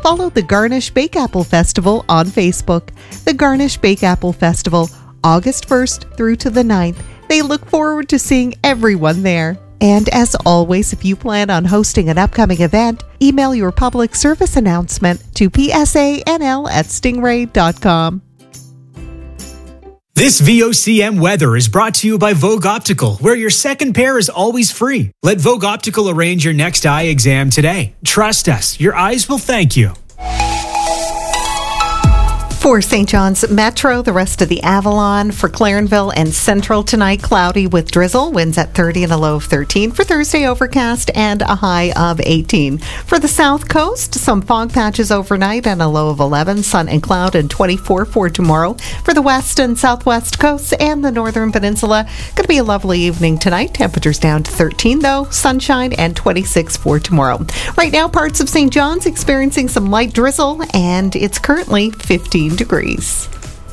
follow the Garnish Bake Apple Festival on Facebook. The Garnish Bake Apple Festival, August 1st through to the 9th. They look forward to seeing everyone there. And as always, if you plan on hosting an upcoming event, email your public service announcement to psanl@stingray.com. This VOCM weather is brought to you by Vogue Optical, where your second pair is always free. Let Vogue Optical arrange your next eye exam today. Trust us, your eyes will thank you. For St. John's Metro, the rest of the Avalon. For Clarenville and Central tonight, cloudy with drizzle, winds at 30 and a low of 13. For Thursday, overcast and a high of 18. For the South Coast, some fog patches overnight and a low of 11. Sun and cloud and 24 for tomorrow. For the West and Southwest coasts and the Northern Peninsula, going to be a lovely evening tonight. Temperatures down to 13 though, sunshine and 26 for tomorrow. Right now, parts of St. John's experiencing some light drizzle, and it's currently 15 degrees.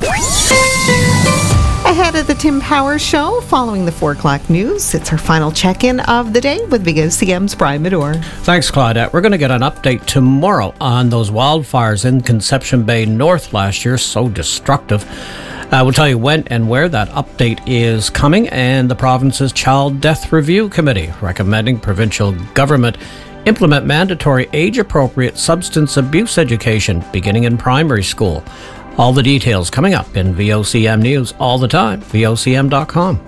Ahead of the Tim Powers Show, following the 4 o'clock news, it's our final check-in of the day with VOCM's Brian Medore. Thanks, Claudette. We're going to get an update tomorrow on those wildfires in Conception Bay North last year, so destructive. We'll tell you when and where that update is coming, and the province's Child Death Review Committee recommending provincial government implement mandatory age-appropriate substance abuse education beginning in primary school. All the details coming up in VOCM News all the time, VOCM.com.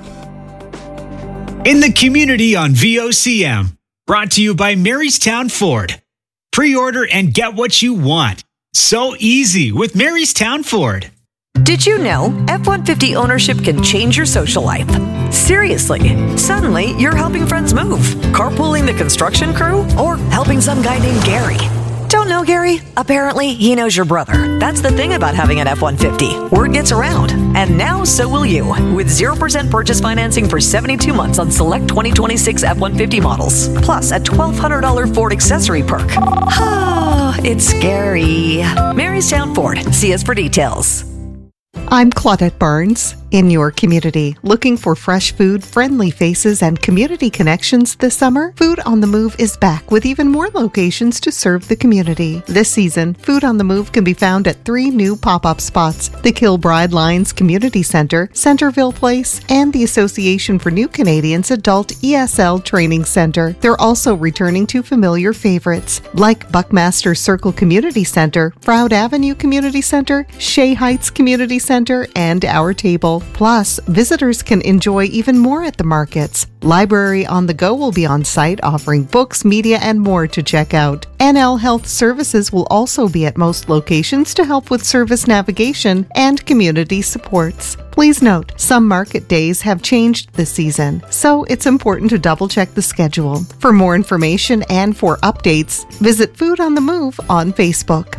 In the community on VOCM, brought to you by Marystown Ford. Pre-order and get what you want. So easy with Marystown Ford. Did you know F-150 ownership can change your social life? Seriously, suddenly you're helping friends move, carpooling the construction crew, or helping some guy named Gary. Don't know Gary? Apparently, he knows your brother. That's the thing about having an F-150. Word gets around. And now so will you, with 0% purchase financing for 72 months on select 2026 F-150 models, plus a $1,200 Ford accessory perk. It's scary. Marystown Ford. See us for details. I'm Claudette Barnes. In your community, looking for fresh food, friendly faces, and community connections this summer? Food on the Move is back with even more locations to serve the community. This season, Food on the Move can be found at 3 new pop-up spots: the Kilbride Lions Community Center, Centerville Place, and the Association for New Canadians Adult ESL Training Center. They're also returning to familiar favorites like Buckmaster Circle Community Center, Froud Avenue Community Center, Shea Heights Community Center, and Our Table. Plus, visitors can enjoy even more at the markets. Library on the Go will be on site, offering books, media, and more to check out. NL Health Services will also be at most locations to help with service navigation and community supports. Please note, some market days have changed this season, so it's important to double-check the schedule. For more information and for updates, visit Food on the Move on Facebook.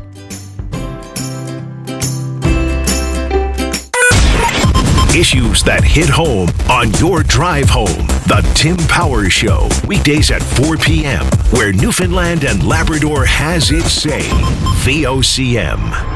Issues that hit home on your drive home. The Tim Powers Show, weekdays at 4 p.m., where Newfoundland and Labrador has its say. VOCM.